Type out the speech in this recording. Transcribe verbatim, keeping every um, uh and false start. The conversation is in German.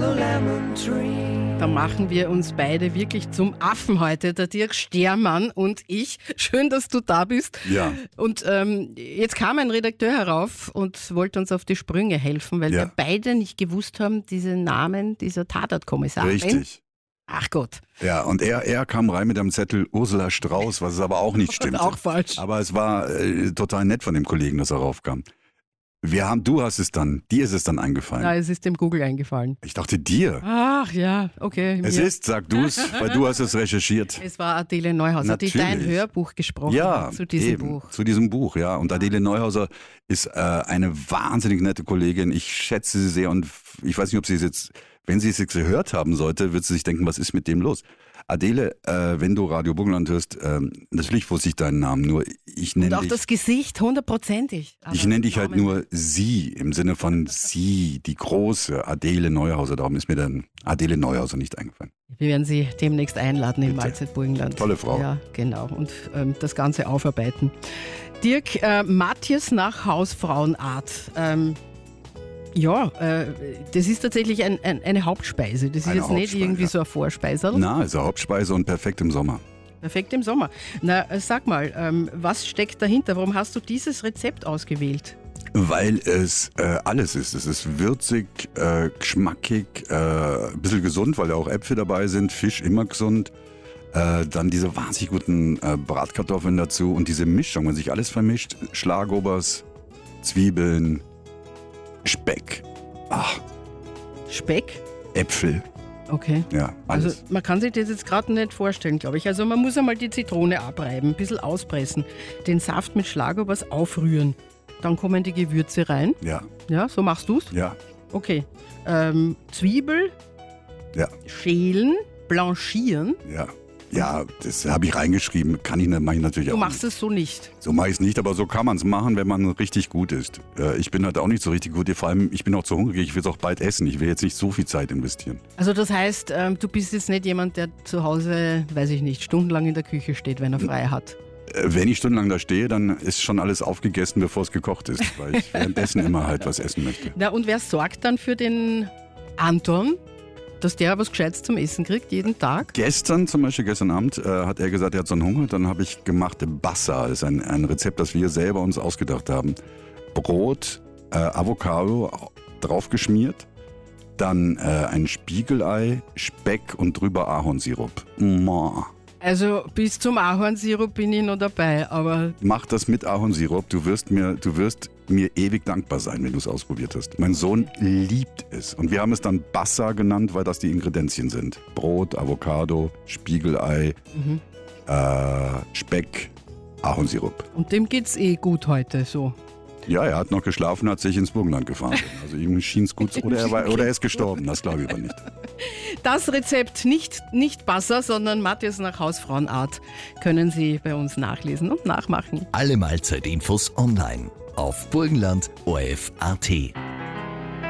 lemon tree. Da machen wir uns beide wirklich zum Affen heute, der Dirk Stermann und ich. Schön, dass du da bist. Ja. Und ähm, jetzt kam ein Redakteur herauf und wollte uns auf die Sprünge helfen, weil Ja. wir beide nicht gewusst haben, diese Namen dieser Tatortkommissarin. Richtig. Ach Gott. Ja, und er, er kam rein mit einem Zettel Ursula Strauß, was es aber auch nicht stimmt. Auch falsch. Aber es war äh, total nett von dem Kollegen, dass er raufkam. Wir haben, du hast es dann, dir ist es dann eingefallen. Na, es ist dem Google eingefallen. Ich dachte dir. Ach ja, okay. Es mir- ist, sag du es, weil du hast es recherchiert. Es war Adele Neuhauser, die dein Natürlich. Hörbuch gesprochen Ja, hat zu diesem eben, Buch. zu diesem Buch, ja. Und Adele Neuhauser ist äh, eine wahnsinnig nette Kollegin. Ich schätze sie sehr und f- ich weiß nicht, ob sie es jetzt, wenn sie es jetzt gehört haben sollte, wird sie sich denken, was ist mit dem los? Adele, äh, wenn du Radio Burgenland hörst, ähm, natürlich wusste ich deinen Namen, nur ich Und nenne auch dich, das Gesicht, hundertprozentig. Aber ich nenne dich halt Namen- nur sie, im Sinne von sie, die große Adele Neuhauser. Darum ist mir dann Adele Neuhauser nicht eingefallen. Wir werden sie demnächst einladen im Bitte. Mahlzeit Burgenland. Tolle Frau. Ja, genau. Und ähm, das Ganze aufarbeiten. Dirk, äh, Matthias nach Hausfrauenart. Ähm, ja, äh, das ist tatsächlich ein, ein, eine Hauptspeise. Das ist Eine jetzt nicht Hauptspeise. irgendwie so ein Vorspeiserl. Na, ist eine Hauptspeise und perfekt im Sommer. Perfekt im Sommer. Na, äh, sag mal, ähm, was steckt dahinter? Warum hast du dieses Rezept ausgewählt? Weil es äh, alles ist. Es ist würzig, äh, geschmackig, äh, ein bisschen gesund, weil ja auch Äpfel dabei sind, Fisch immer gesund. Äh, dann diese wahnsinnig guten äh, Bratkartoffeln dazu und diese Mischung, wenn sich alles vermischt. Schlagobers, Zwiebeln, Speck, ach, Speck? Äpfel, Okay. ja, Also alles. man kann sich das jetzt gerade nicht vorstellen, glaube ich. Also man muss einmal die Zitrone abreiben, ein bisschen auspressen, den Saft mit Schlagobers aufrühren. Dann kommen die Gewürze rein. Ja, Ja, so machst du's? ja, Okay. Ähm, Zwiebel, ja, schälen, blanchieren. ja. Ja, das habe ich reingeschrieben. Kann ich, mache ich natürlich Du auch machst es so nicht. So mache ich es nicht, aber so kann man es machen, wenn man richtig gut ist. Äh, ich bin halt auch nicht so richtig gut. Vor allem, ich bin auch zu hungrig, ich will es auch bald essen. Ich will jetzt nicht so viel Zeit investieren. Also das heißt, ähm, du bist jetzt nicht jemand, der zu Hause, weiß ich nicht, stundenlang in der Küche steht, wenn er frei hat. Äh, Wenn ich stundenlang da stehe, dann ist schon alles aufgegessen, bevor es gekocht ist, weil ich währenddessen immer halt was essen möchte. Na, und wer sorgt dann für den Anton, dass der was Gescheites zum Essen kriegt, jeden Tag? Gestern zum Beispiel, gestern Abend, äh, hat er gesagt, er hat so einen Hunger. Dann habe ich gemacht Bassa. Das ist ein, ein Rezept, das wir selber uns ausgedacht haben. Brot, äh, Avocado draufgeschmiert, dann äh, ein Spiegelei, Speck und drüber Ahornsirup. Mua. Also bis zum Ahornsirup bin ich noch dabei, aber Mach das mit Ahornsirup. Du wirst mir, du wirst mir ewig dankbar sein, wenn du es ausprobiert hast. Mein Sohn liebt es. Und wir haben es dann Bassa genannt, weil das die Ingredienzien sind. Brot, Avocado, Spiegelei, Mhm. äh, Speck, Ahornsirup. und dem geht's eh gut heute so. Ja, er hat noch geschlafen, hat sich ins Burgenland gefahren. Also ihm schien es gut. Oder er, war, oder er ist gestorben, das glaube ich aber nicht. Das Rezept nicht, nicht Bassa, sondern Matthias nach Hausfrauenart können Sie bei uns nachlesen und nachmachen. Alle Mahlzeitinfos online auf burgenland punkt o r f punkt a t.